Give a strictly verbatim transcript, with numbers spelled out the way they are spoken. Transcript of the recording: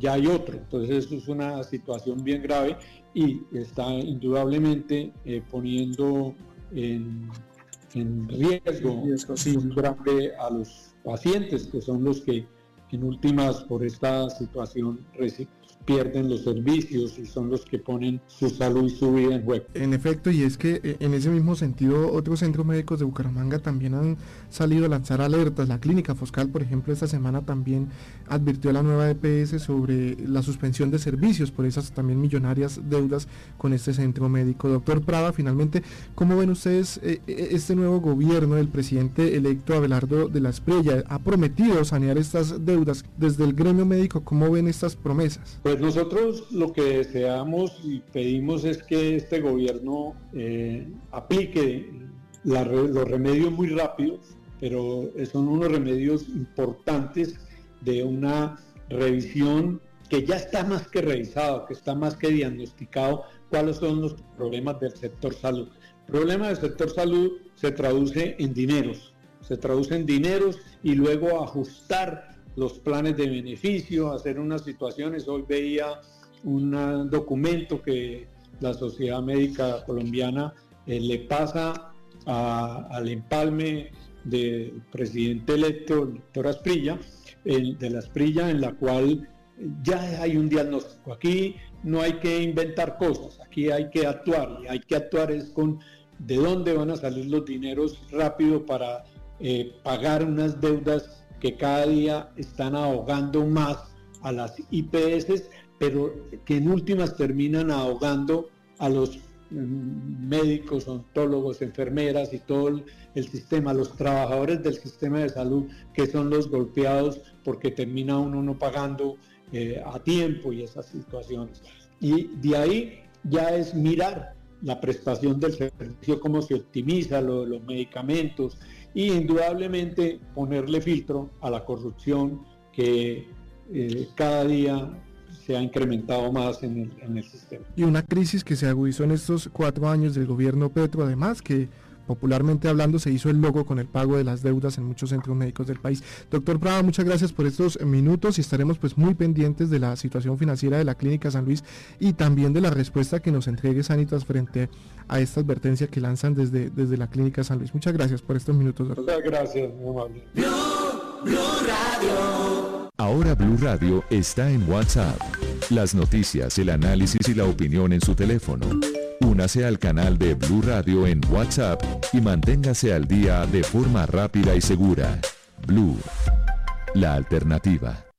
ya hay otro. Entonces eso es una situación bien grave y está indudablemente eh, poniendo en, en riesgo, riesgo sí. muy grande a los pacientes, que son los que en últimas por esta situación pierden los servicios y son los que ponen su salud y su vida en juego. En efecto, y es que en ese mismo sentido otros centros médicos de Bucaramanga también han salido a lanzar alertas. La clínica Foscal, por ejemplo, esta semana también advirtió a la nueva E P S sobre la suspensión de servicios por esas también millonarias deudas con este centro médico. Doctor Prada, finalmente, ¿cómo ven ustedes eh, este nuevo gobierno del presidente electo Abelardo de la Espriella? ¿Ha prometido sanear estas deudas? Desde el gremio médico, ¿cómo ven estas promesas? Pues nosotros lo que deseamos y pedimos es que este gobierno eh, aplique la, los remedios muy rápidos, pero son unos remedios importantes de una revisión que ya está más que revisado, que está más que diagnosticado cuáles son los problemas del sector salud. El problema del sector salud se traduce en dineros, se traduce en dineros y luego ajustar los planes de beneficio, hacer unas situaciones. Hoy veía un documento que la Sociedad Médica Colombiana eh, le pasa a, al empalme del presidente electo, el doctor Asprilla, el, de la Asprilla, en la cual ya hay un diagnóstico. Aquí no hay que inventar cosas, aquí hay que actuar, y hay que actuar es con de dónde van a salir los dineros rápido para eh, pagar unas deudas que cada día están ahogando más a las I P S, pero que en últimas terminan ahogando a los médicos, odontólogos, enfermeras y todo el, el sistema, los trabajadores del sistema de salud, que son los golpeados porque termina uno no pagando eh, a tiempo y esas situaciones. Y de ahí ya es mirar la prestación del servicio, cómo se optimiza lo, los medicamentos, y indudablemente ponerle filtro a la corrupción que eh, cada día se ha incrementado más en el, en el sistema. Y una crisis que se agudizó en estos cuatro años del gobierno Petro, además, que popularmente hablando se hizo el logo con el pago de las deudas en muchos centros médicos del país. Doctor Prada, muchas gracias por estos minutos y estaremos pues muy pendientes de la situación financiera de la Clínica San Luis y también de la respuesta que nos entregue Sanitas frente a esta advertencia que lanzan desde, desde la Clínica San Luis. Muchas gracias por estos minutos, doctor. Muchas gracias, muy amable. Blue, Blue Radio. Ahora Blue Radio está en WhatsApp. Las noticias, el análisis y la opinión en su teléfono. Únase al canal de Blue Radio en WhatsApp y manténgase al día de forma rápida y segura. Blue, la alternativa.